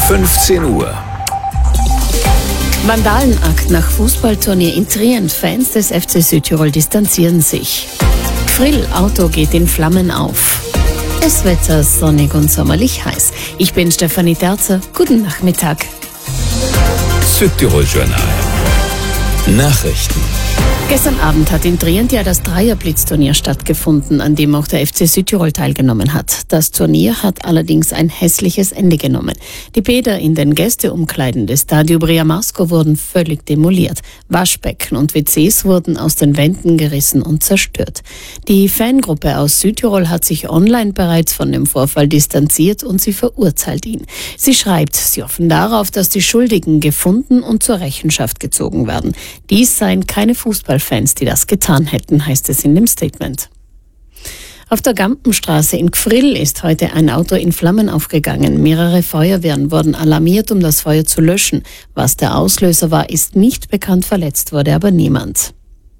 15 Uhr. Vandalenakt nach Fußballturnier in Trient. Fans des FC Südtirol distanzieren sich. Frill, Auto geht in Flammen auf. Das Wetter sonnig und sommerlich heiß. Ich bin Stefanie Terzer. Guten Nachmittag. Südtirol Journal. Nachrichten. Gestern Abend hat in Trient ja das Dreierblitzturnier stattgefunden, an dem auch der FC Südtirol teilgenommen hat. Das Turnier hat allerdings ein hässliches Ende genommen. Die Bäder in den Gästeumkleiden des Stadio Briamasco wurden völlig demoliert. Waschbecken und WCs wurden aus den Wänden gerissen und zerstört. Die Fangruppe aus Südtirol hat sich online bereits von dem Vorfall distanziert und sie verurteilt ihn. Sie schreibt, sie hoffen darauf, dass die Schuldigen gefunden und zur Rechenschaft gezogen werden. Dies seien keine Fußballfans, die das getan hätten, heißt es in dem Statement. Auf der Gampenstraße in Gfrill ist heute ein Auto in Flammen aufgegangen. Mehrere Feuerwehren wurden alarmiert, um das Feuer zu löschen. Was der Auslöser war, ist nicht bekannt, verletzt wurde aber niemand.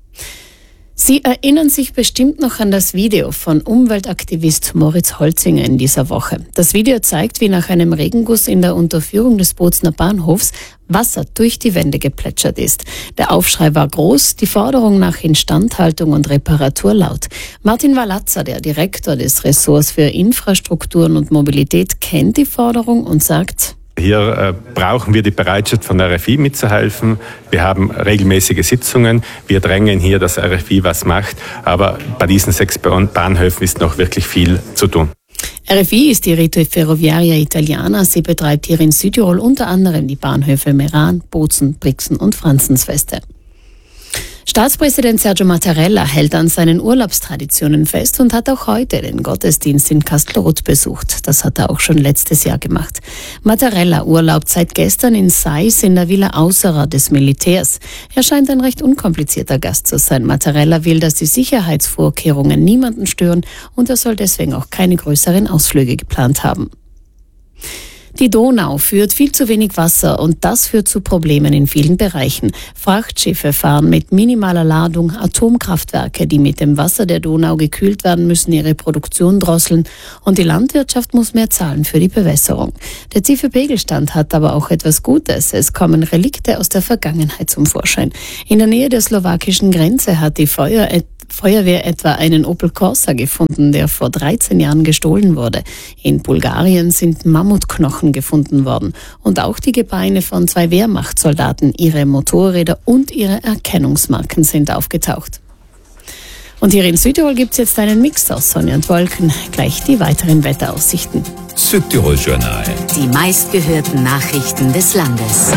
Sie erinnern sich bestimmt noch an das Video von Umweltaktivist Moritz Holzinger in dieser Woche. Das Video zeigt, wie nach einem Regenguss in der Unterführung des Bozner Bahnhofs Wasser durch die Wände geplätschert ist. Der Aufschrei war groß, die Forderung nach Instandhaltung und Reparatur laut. Martin Walazza, der Direktor des Ressorts für Infrastrukturen und Mobilität, kennt die Forderung und sagt: Hier brauchen wir die Bereitschaft von RFI mitzuhelfen. Wir haben regelmäßige Sitzungen. Wir drängen hier, dass RFI was macht. Aber bei diesen 6 Bahnhöfen ist noch wirklich viel zu tun. RFI ist die Rete Ferroviaria Italiana. Sie betreibt hier in Südtirol unter anderem die Bahnhöfe Meran, Bozen, Brixen und Franzensfeste. Staatspräsident Sergio Mattarella hält an seinen Urlaubstraditionen fest und hat auch heute den Gottesdienst in Castelrot besucht. Das hat er auch schon letztes Jahr gemacht. Mattarella urlaubt seit gestern in Sais in der Villa Ausserer des Militärs. Er scheint ein recht unkomplizierter Gast zu sein. Mattarella will, dass die Sicherheitsvorkehrungen niemanden stören und er soll deswegen auch keine größeren Ausflüge geplant haben. Die Donau führt viel zu wenig Wasser und das führt zu Problemen in vielen Bereichen. Frachtschiffe fahren mit minimaler Ladung, Atomkraftwerke, die mit dem Wasser der Donau gekühlt werden, müssen ihre Produktion drosseln und die Landwirtschaft muss mehr zahlen für die Bewässerung. Der tiefe Pegelstand hat aber auch etwas Gutes. Es kommen Relikte aus der Vergangenheit zum Vorschein. In der Nähe der slowakischen Grenze hat die Feuerwehr etwa einen Opel Corsa gefunden, der vor 13 Jahren gestohlen wurde. In Bulgarien sind Mammutknochen gefunden worden und auch die Gebeine von 2 Wehrmachtssoldaten, ihre Motorräder und ihre Erkennungsmarken sind aufgetaucht. Und hier in Südtirol gibt es jetzt einen Mix aus Sonne und Wolken. Gleich die weiteren Wetteraussichten. Südtirol Journal. Die meistgehörten Nachrichten des Landes.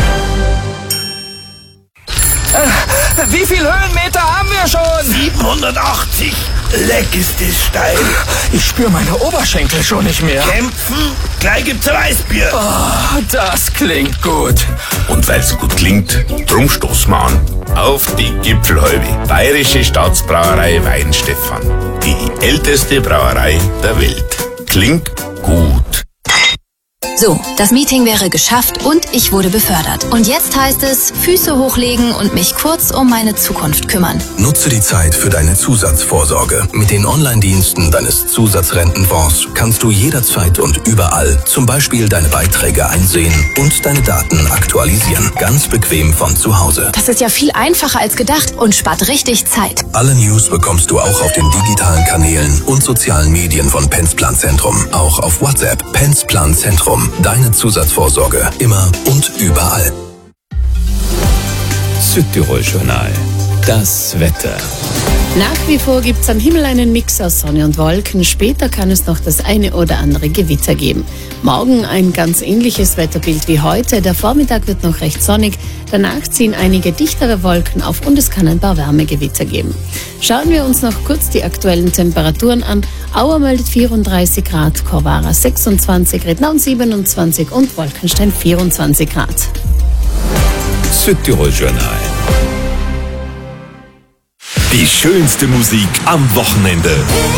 Wie viel Höhenmeter haben wir schon? 780. Leck ist es steil. Ich spüre meine Oberschenkel schon nicht mehr. Kämpfen? Gleich gibt's ein Weißbier. Oh, das klingt gut. Und weil's gut klingt, drum stoßen wir an. Auf die Gipfelhalbe. Bayerische Staatsbrauerei Weinstefan. Die älteste Brauerei der Welt. Klingt gut. So, das Meeting wäre geschafft und ich wurde befördert. Und jetzt heißt es, Füße hochlegen und mich kurz um meine Zukunft kümmern. Nutze die Zeit für deine Zusatzvorsorge. Mit den Online-Diensten deines Zusatzrentenfonds kannst du jederzeit und überall zum Beispiel deine Beiträge einsehen und deine Daten aktualisieren. Ganz bequem von zu Hause. Das ist ja viel einfacher als gedacht und spart richtig Zeit. Alle News bekommst du auch auf den digitalen Kanälen und sozialen Medien von Pensplan-Zentrum. Auch auf WhatsApp. Pensplan-Zentrum. Deine Zusatzvorsorge. Immer und überall. Südtirol Journal. Das Wetter. Nach wie vor gibt es am Himmel einen Mix aus Sonne und Wolken. Später kann es noch das eine oder andere Gewitter geben. Morgen ein ganz ähnliches Wetterbild wie heute. Der Vormittag wird noch recht sonnig. Danach ziehen einige dichtere Wolken auf und es kann ein paar Wärmegewitter geben. Schauen wir uns noch kurz die aktuellen Temperaturen an. Auer meldet 34 Grad, Corvara 26, Rednaun 27 und Wolkenstein 24 Grad. Südtirol Journal. Die schönste Musik am Wochenende.